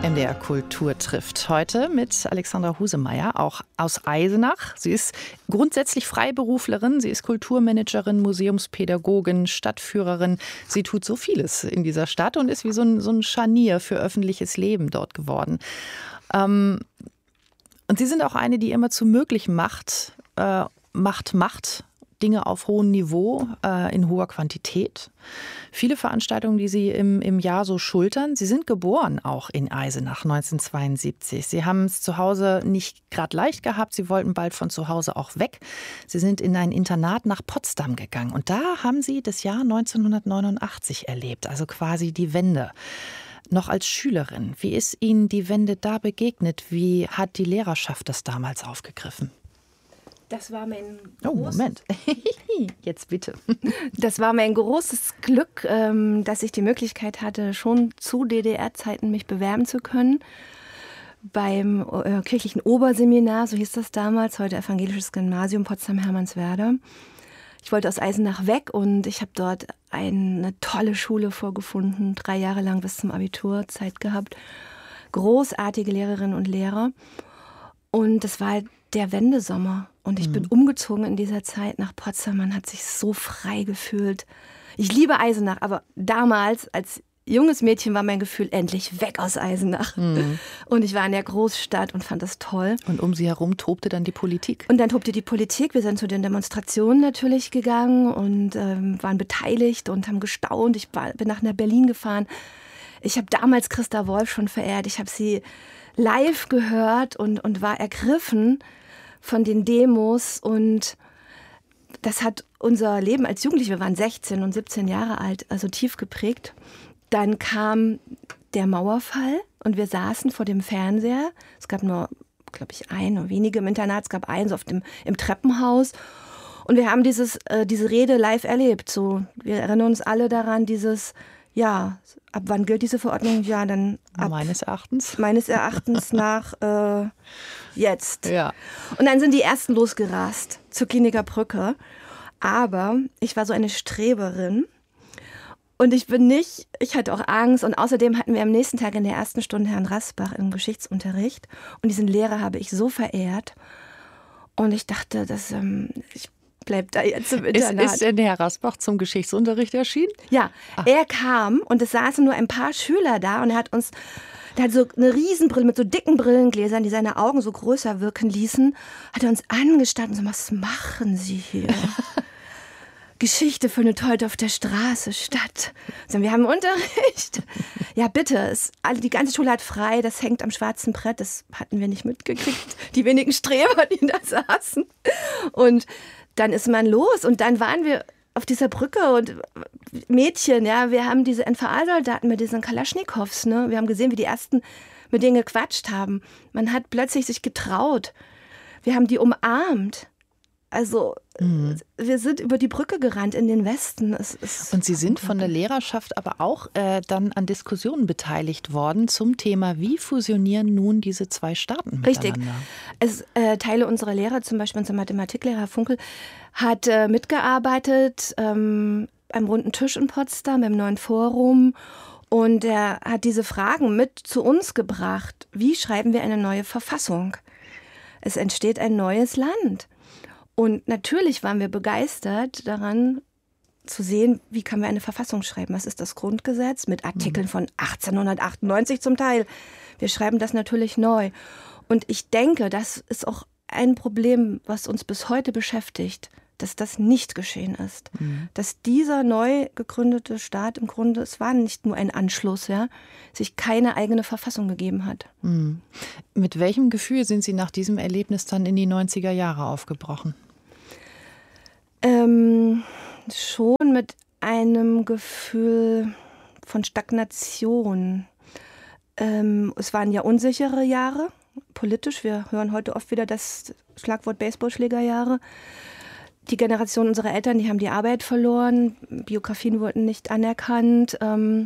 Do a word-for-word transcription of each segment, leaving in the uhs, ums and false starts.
M D R Kultur trifft heute mit Alexandra Husemeyer, auch aus Eisenach. Sie ist grundsätzlich Freiberuflerin, sie ist Kulturmanagerin, Museumspädagogin, Stadtführerin. Sie tut so vieles in dieser Stadt und ist wie so ein, so ein Scharnier für öffentliches Leben dort geworden. Ähm, und Sie sind auch eine, die immer zu möglich macht, äh, macht, macht. Dinge auf hohem Niveau, äh, in hoher Quantität. Viele Veranstaltungen, die Sie im, im Jahr so schultern. Sie sind geboren auch in Eisenach neunzehnhundertzweiundsiebzig. Sie haben es zu Hause nicht gerade leicht gehabt. Sie wollten bald von zu Hause auch weg. Sie sind in ein Internat nach Potsdam gegangen. Und da haben Sie das Jahr neunzehnhundertneunundachtzig erlebt, also quasi die Wende. Noch als Schülerin, wie ist Ihnen die Wende da begegnet? Wie hat die Lehrerschaft das damals aufgegriffen? Das war mein Oh, Moment. Jetzt bitte. Das war mein großes Glück, dass ich die Möglichkeit hatte, schon zu D D R-Zeiten mich bewerben zu können. Beim kirchlichen Oberseminar, so hieß das damals, heute Evangelisches Gymnasium Potsdam-Hermannswerder. Ich wollte aus Eisenach weg und ich habe dort eine tolle Schule vorgefunden, drei Jahre lang bis zum Abitur Zeit gehabt. Großartige Lehrerinnen und Lehrer. Und das war der Wendesommer. Und ich mhm. bin umgezogen in dieser Zeit nach Potsdam. Man hat sich so frei gefühlt. Ich liebe Eisenach, aber damals als junges Mädchen war mein Gefühl, endlich weg aus Eisenach. Mhm. Und ich war in der Großstadt und fand das toll. Und um Sie herum tobte dann die Politik? Und dann tobte die Politik. Wir sind zu den Demonstrationen natürlich gegangen und ähm, waren beteiligt und haben gestaunt. Ich war, bin nach Berlin gefahren. Ich habe damals Christa Wolf schon verehrt. Ich habe sie live gehört und, und war ergriffen von den Demos. Und das hat unser Leben als Jugendliche, wir waren sechzehn und siebzehn Jahre alt, also tief geprägt. Dann kam der Mauerfall und wir saßen vor dem Fernseher. Es gab nur, glaube ich, ein oder wenige im Internat. Es gab eins auf dem, im Treppenhaus. Und wir haben dieses, äh, diese Rede live erlebt. So, wir erinnern uns alle daran, dieses, ja, ab wann gilt diese Verordnung? Ja, dann ab, meines Erachtens. Meines Erachtens nach äh, jetzt. Ja. Und dann sind die Ersten losgerast zur Kliniker Brücke. Aber ich war so eine Streberin. Und ich bin nicht, ich hatte auch Angst und außerdem hatten wir am nächsten Tag in der ersten Stunde Herrn Rasbach im Geschichtsunterricht und diesen Lehrer habe ich so verehrt und ich dachte, dass ähm, ich bleibe da jetzt im Internat. Ist, ist denn der Herr Rasbach zum Geschichtsunterricht erschienen? Ja, Ach. er kam und es saßen nur ein paar Schüler da und er hat uns, der hat so eine Riesenbrille mit so dicken Brillengläsern, die seine Augen so größer wirken ließen, hat er uns angestarrt und so, was machen Sie hier? Geschichte findet heute auf der Straße statt. Also wir haben Unterricht. Ja, bitte. Es, die ganze Schule hat frei. Das hängt am schwarzen Brett. Das hatten wir nicht mitgekriegt. Die wenigen Streber, die da saßen. Und dann ist man los. Und dann waren wir auf dieser Brücke und Mädchen, ja, wir haben diese N V A-Soldaten mit diesen Kalaschnikows, ne? Wir haben gesehen, wie die Ersten mit denen gequatscht haben. Man hat plötzlich sich getraut. Wir haben die umarmt. Also mhm. wir sind über die Brücke gerannt in den Westen. Es, es Und Sie sind von der Lehrerschaft aber auch äh, dann an Diskussionen beteiligt worden zum Thema, wie fusionieren nun diese zwei Staaten miteinander? Richtig. Es, äh, Teile unserer Lehrer, zum Beispiel unser Mathematiklehrer Herr Funkel, hat äh, mitgearbeitet ähm, am runden Tisch in Potsdam, im neuen Forum. Und er hat diese Fragen mit zu uns gebracht. Wie schreiben wir eine neue Verfassung? Es entsteht ein neues Land. Und natürlich waren wir begeistert daran zu sehen, wie kann man eine Verfassung schreiben. Was ist das Grundgesetz mit Artikeln von achtzehnhundertachtundneunzig zum Teil. Wir schreiben das natürlich neu. Und ich denke, das ist auch ein Problem, was uns bis heute beschäftigt, dass das nicht geschehen ist. Mhm. Dass dieser neu gegründete Staat im Grunde, es war nicht nur ein Anschluss, ja, sich keine eigene Verfassung gegeben hat. Mhm. Mit welchem Gefühl sind Sie nach diesem Erlebnis dann in die neunziger Jahre aufgebrochen? Ähm, schon mit einem Gefühl von Stagnation. Ähm, es waren ja unsichere Jahre, politisch. Wir hören heute oft wieder das Schlagwort Baseballschlägerjahre. Die Generation unserer Eltern, die haben die Arbeit verloren, Biografien wurden nicht anerkannt. Ähm,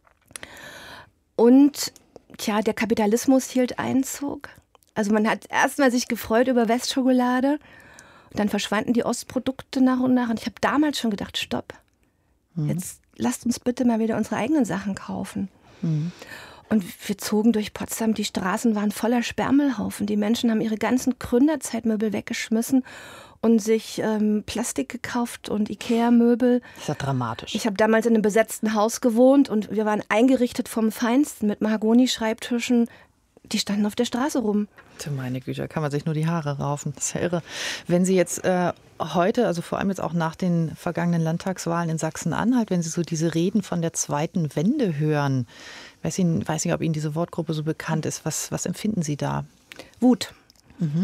und tja, der Kapitalismus hielt Einzug. Also man hat erstmal sich gefreut über Westschokolade. Und dann verschwanden die Ostprodukte nach und nach. Und ich habe damals schon gedacht, stopp, mhm. jetzt lasst uns bitte mal wieder unsere eigenen Sachen kaufen. Mhm. Und wir zogen durch Potsdam, die Straßen waren voller Sperrmüllhaufen. Die Menschen haben ihre ganzen Gründerzeitmöbel weggeschmissen und sich ähm, Plastik gekauft und Ikea-Möbel. Das ist ja dramatisch. Ich habe damals in einem besetzten Haus gewohnt und wir waren eingerichtet vom Feinsten mit Mahagoni-Schreibtischen. Die standen auf der Straße rum. Meine Güte, da kann man sich nur die Haare raufen. Das ist ja irre. Wenn Sie jetzt äh, heute, also vor allem jetzt auch nach den vergangenen Landtagswahlen in Sachsen-Anhalt, wenn Sie so diese Reden von der zweiten Wende hören, weiß ich weiß nicht, ob Ihnen diese Wortgruppe so bekannt ist. Was, was empfinden Sie da? Wut. Mhm.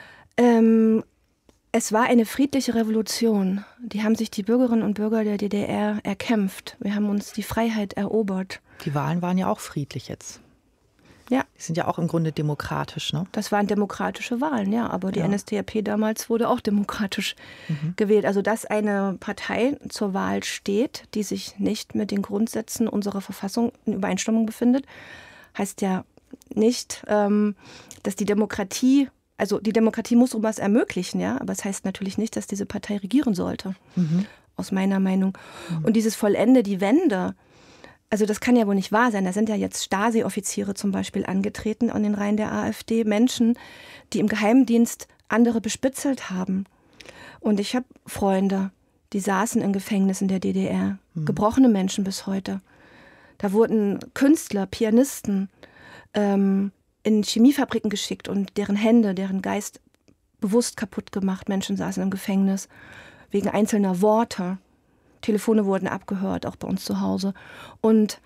Ähm, es war eine friedliche Revolution. Die haben sich die Bürgerinnen und Bürger der D D R erkämpft. Wir haben uns die Freiheit erobert. Die Wahlen waren ja auch friedlich jetzt. Ja. Die sind ja auch im Grunde demokratisch, ne? Das waren demokratische Wahlen, ja. Aber die ja. N S D A P damals wurde auch demokratisch mhm. gewählt. Also, dass eine Partei zur Wahl steht, die sich nicht mit den Grundsätzen unserer Verfassung in Übereinstimmung befindet, heißt ja nicht, ähm, dass die Demokratie, also die Demokratie muss sowas ermöglichen, ja. Aber es heißt natürlich nicht, dass diese Partei regieren sollte, mhm. aus meiner Meinung. Mhm. Und dieses Vollende, die Wende, also das kann ja wohl nicht wahr sein. Da sind ja jetzt Stasi-Offiziere zum Beispiel angetreten an den Reihen der AfD. Menschen, die im Geheimdienst andere bespitzelt haben. Und ich habe Freunde, die saßen in Gefängnissen der D D R. Mhm. Gebrochene Menschen bis heute. Da wurden Künstler, Pianisten ähm, in Chemiefabriken geschickt und deren Hände, deren Geist bewusst kaputt gemacht. Menschen saßen im Gefängnis wegen einzelner Worte. Telefone wurden abgehört, auch bei uns zu Hause. Und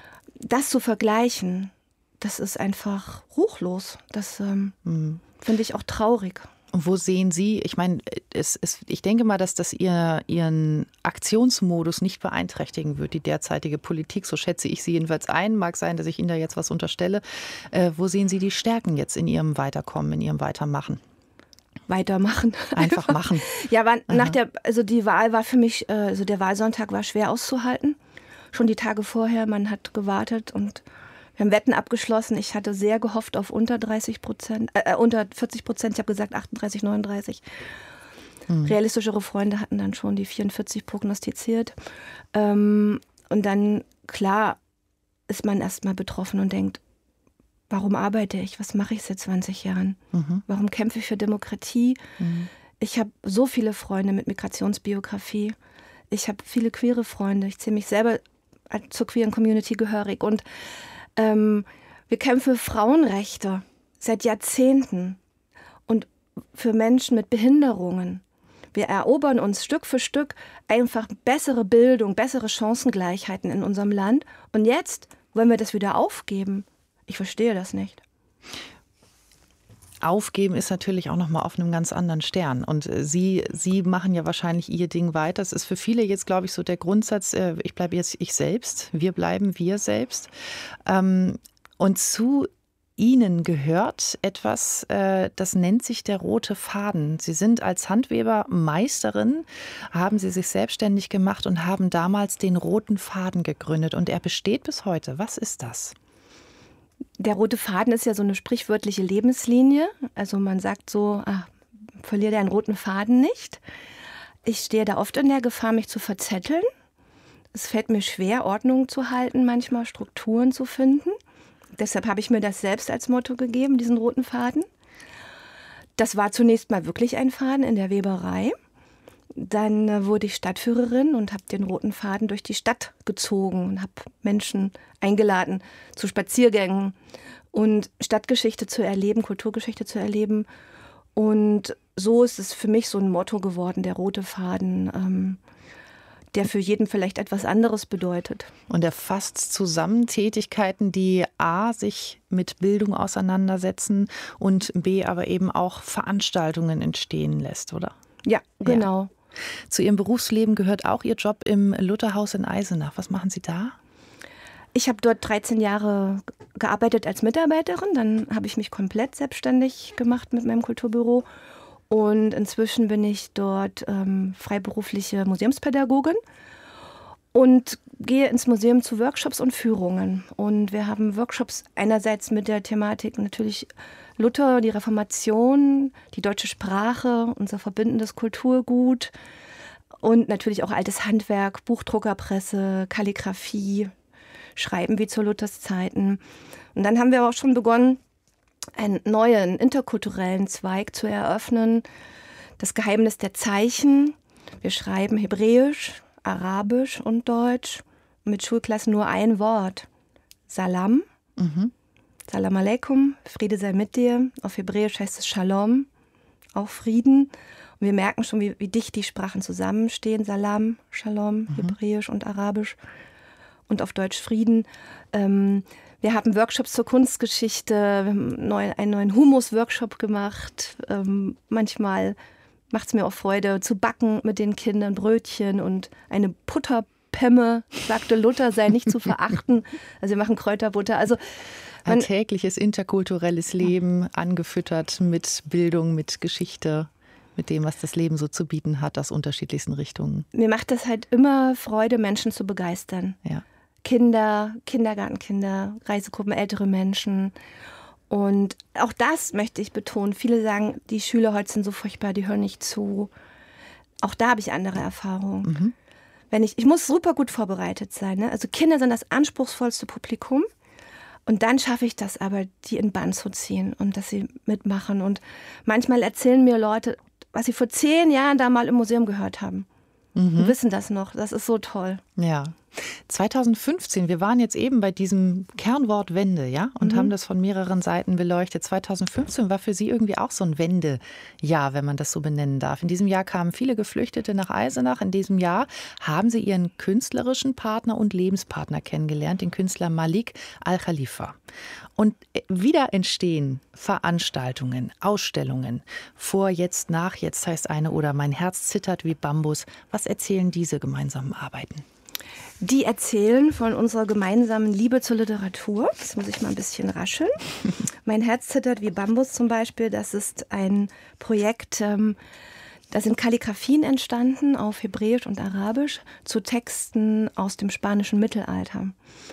das zu vergleichen, das ist einfach ruchlos. Das ähm, mhm. finde ich auch traurig. Und wo sehen Sie, ich meine, es, es, ich denke mal, dass das ihr, Ihren Aktionsmodus nicht beeinträchtigen wird, die derzeitige Politik. So schätze ich Sie jedenfalls ein. Mag sein, dass ich Ihnen da jetzt was unterstelle. Äh, wo sehen Sie die Stärken jetzt in Ihrem Weiterkommen, in Ihrem Weitermachen? Weitermachen. Einfach machen. Ja, war nach der, also die Wahl war für mich, also der Wahlsonntag war schwer auszuhalten. Schon die Tage vorher, man hat gewartet und wir haben Wetten abgeschlossen. Ich hatte sehr gehofft auf unter dreißig Prozent, äh, unter vierzig Prozent. Ich habe gesagt achtunddreißig, neununddreißig. Hm. Realistischere Freunde hatten dann schon die vierundvierzig prognostiziert. Ähm, und dann, klar, ist man erstmal betroffen und denkt, warum arbeite ich? Was mache ich seit zwanzig Jahren? Mhm. Warum kämpfe ich für Demokratie? Mhm. Ich habe so viele Freunde mit Migrationsbiografie. Ich habe viele queere Freunde. Ich zähle mich selber zur queeren Community gehörig. Und ähm, wir kämpfen für Frauenrechte seit Jahrzehnten und für Menschen mit Behinderungen. Wir erobern uns Stück für Stück einfach bessere Bildung, bessere Chancengleichheiten in unserem Land. Und jetzt wollen wir das wieder aufgeben. Ich verstehe das nicht. Aufgeben ist natürlich auch noch mal auf einem ganz anderen Stern. Und Sie, Sie machen ja wahrscheinlich Ihr Ding weiter. Das ist für viele jetzt, glaube ich, so der Grundsatz, ich bleibe jetzt ich selbst, wir bleiben wir selbst. Und zu Ihnen gehört etwas, das nennt sich der rote Faden. Sie sind als Handwebermeisterin, haben Sie sich selbstständig gemacht und haben damals den roten Faden gegründet. Und er besteht bis heute. Was ist das? Der rote Faden ist ja so eine sprichwörtliche Lebenslinie. Also man sagt so, ach, verliere deinen roten Faden nicht. Ich stehe da oft in der Gefahr, mich zu verzetteln. Es fällt mir schwer, Ordnung zu halten, manchmal Strukturen zu finden. Deshalb habe ich mir das selbst als Motto gegeben, diesen roten Faden. Das war zunächst mal wirklich ein Faden in der Weberei. Dann äh, wurde ich Stadtführerin und habe den roten Faden durch die Stadt gezogen und habe Menschen eingeladen zu Spaziergängen und Stadtgeschichte zu erleben, Kulturgeschichte zu erleben. Und so ist es für mich so ein Motto geworden, der rote Faden, ähm, der für jeden vielleicht etwas anderes bedeutet. Und er fasst zusammen Tätigkeiten, die A, sich mit Bildung auseinandersetzen und B, aber eben auch Veranstaltungen entstehen lässt, oder? Ja, genau. Ja. Zu Ihrem Berufsleben gehört auch Ihr Job im Lutherhaus in Eisenach. Was machen Sie da? Ich habe dort dreizehn Jahre gearbeitet als Mitarbeiterin. Dann habe ich mich komplett selbstständig gemacht mit meinem Kulturbüro. Und inzwischen bin ich dort ähm, freiberufliche Museumspädagogin und gehe ins Museum zu Workshops und Führungen. Und wir haben Workshops einerseits mit der Thematik natürlich Luther, die Reformation, die deutsche Sprache, unser verbindendes Kulturgut und natürlich auch altes Handwerk, Buchdruckerpresse, Kalligraphie, schreiben wie zu Luthers Zeiten. Und dann haben wir auch schon begonnen, einen neuen interkulturellen Zweig zu eröffnen. Das Geheimnis der Zeichen. Wir schreiben Hebräisch, Arabisch und Deutsch. Mit Schulklassen nur ein Wort. Salam. Mhm. Salam Aleikum, Friede sei mit dir. Auf Hebräisch heißt es Shalom, auch Frieden. Und wir merken schon, wie, wie dicht die Sprachen zusammenstehen. Salam, Shalom, mhm. Hebräisch und Arabisch. Und auf Deutsch Frieden. Ähm, wir haben Workshops zur Kunstgeschichte, wir haben einen neuen, einen neuen Humus-Workshop gemacht. Ähm, manchmal macht es mir auch Freude, zu backen mit den Kindern Brötchen und eine Butterpemme, sagte Luther, sei nicht zu verachten. Also wir machen Kräuterbutter. Also ein tägliches interkulturelles Leben, angefüttert mit Bildung, mit Geschichte, mit dem, was das Leben so zu bieten hat, aus unterschiedlichsten Richtungen. Mir macht das halt immer Freude, Menschen zu begeistern. Ja. Kinder, Kindergartenkinder, Reisegruppen, ältere Menschen. Und auch das möchte ich betonen. Viele sagen, die Schüler heute sind so furchtbar, die hören nicht zu. Auch da habe ich andere Erfahrungen. Mhm. Wenn ich, ich muss super gut vorbereitet sein. Ne? Also Kinder sind das anspruchsvollste Publikum. Und dann schaffe ich das aber, die in Bann zu ziehen und dass sie mitmachen. Und manchmal erzählen mir Leute, was sie vor zehn Jahren da mal im Museum gehört haben. Mhm. Und wissen das noch. Das ist so toll. Ja. zweitausendfünfzehn, wir waren jetzt eben bei diesem Kernwort Wende, ja, und mhm. haben das von mehreren Seiten beleuchtet. zweitausendfünfzehn war für Sie irgendwie auch so ein Wendejahr, wenn man das so benennen darf. In diesem Jahr kamen viele Geflüchtete nach Eisenach. In diesem Jahr haben Sie Ihren künstlerischen Partner und Lebenspartner kennengelernt, den Künstler Malik Al-Khalifa. Und wieder entstehen Veranstaltungen, Ausstellungen. Vor, jetzt, nach, jetzt heißt eine oder Mein Herz zittert wie Bambus. Was erzählen diese gemeinsamen Arbeiten? Die erzählen von unserer gemeinsamen Liebe zur Literatur. Das muss ich mal ein bisschen rascheln. Mein Herz zittert wie Bambus zum Beispiel. Das ist ein Projekt, ähm, da sind Kalligraphien entstanden auf Hebräisch und Arabisch zu Texten aus dem spanischen Mittelalter.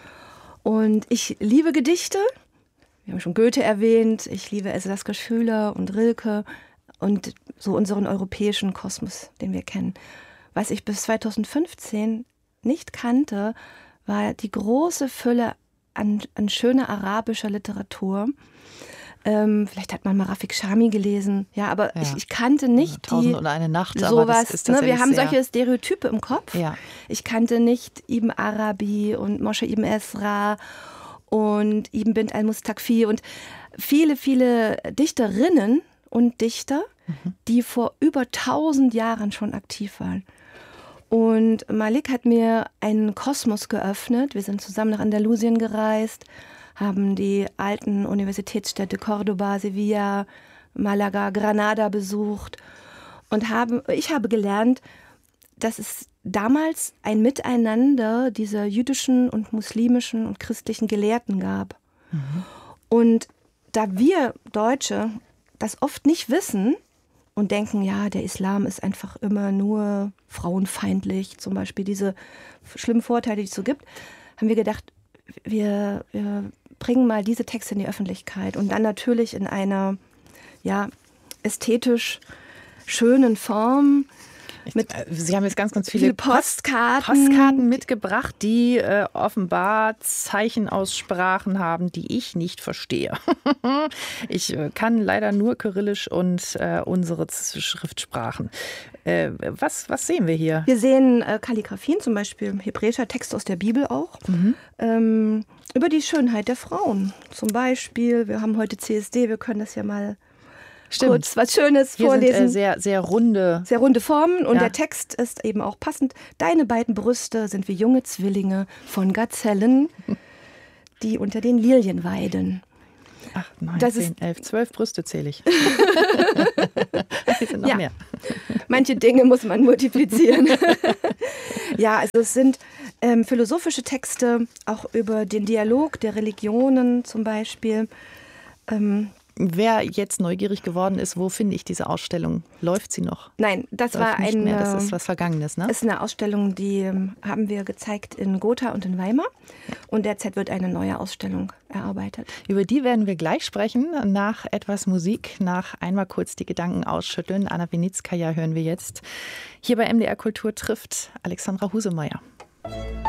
Und ich liebe Gedichte. Wir haben schon Goethe erwähnt. Ich liebe Else Lasker Schüler und Rilke und so unseren europäischen Kosmos, den wir kennen. Was ich bis zweitausendfünfzehn nicht kannte, war die große Fülle an, an schöner arabischer Literatur. Ähm, vielleicht hat man mal Rafik Shami gelesen, ja, aber ja. Ich, ich kannte nicht Tausend die und eine Nacht, sowas. Aber das ist ne, wir haben sehr solche Stereotype im Kopf. Ja. Ich kannte nicht Ibn Arabi und Moshe Ibn Esra und Ibn Bint al-Mustakfi und viele, viele Dichterinnen und Dichter, mhm. die vor über tausend Jahren schon aktiv waren. Und Malik hat mir einen Kosmos geöffnet. Wir sind zusammen nach Andalusien gereist, haben die alten Universitätsstädte Cordoba, Sevilla, Malaga, Granada besucht und haben, ich habe gelernt, dass es damals ein Miteinander dieser jüdischen und muslimischen und christlichen Gelehrten gab. Mhm. Und da wir Deutsche das oft nicht wissen, und denken, ja, der Islam ist einfach immer nur frauenfeindlich, zum Beispiel diese schlimmen Vorteile, die es so gibt, haben wir gedacht, wir, wir bringen mal diese Texte in die Öffentlichkeit und dann natürlich in einer ja, ästhetisch schönen Form. Mit Sie haben jetzt ganz, ganz viele, viele Postkarten. Postkarten mitgebracht, die äh, offenbar Zeichen aus Sprachen haben, die ich nicht verstehe. Ich äh, kann leider nur Kyrillisch und äh, unsere Schriftsprachen. Äh, was, was sehen wir hier? Wir sehen äh, Kalligraphien, zum Beispiel hebräischer Text aus der Bibel auch, mhm. ähm, über die Schönheit der Frauen. Zum Beispiel, wir haben heute C S D, wir können das ja mal Stimmt. kurz was Schönes Hier vorlesen. Sind, äh, sehr, sehr runde. Sehr runde Formen und ja. der Text ist eben auch passend. Deine beiden Brüste sind wie junge Zwillinge von Gazellen, die unter den Lilien weiden. Ach, neun, das zehn, ist elf, zwölf Brüste zähle ich. sind noch ja. mehr. Manche Dinge muss man multiplizieren. Ja, also es sind ähm, philosophische Texte, auch über den Dialog der Religionen zum Beispiel. Ähm, Wer jetzt neugierig geworden ist, wo finde ich diese Ausstellung? Läuft sie noch? Nein, das Läuft war nicht ein. Mehr. Das ist was Vergangenes, ne? Das ist eine Ausstellung, die ähm, haben wir gezeigt in Gotha und in Weimar. Und derzeit wird eine neue Ausstellung erarbeitet. Über die werden wir gleich sprechen, nach etwas Musik, nach einmal kurz die Gedanken ausschütteln. Anna Winitskaja hören wir jetzt. Hier bei M D R Kultur trifft Alexandra Husemeyer.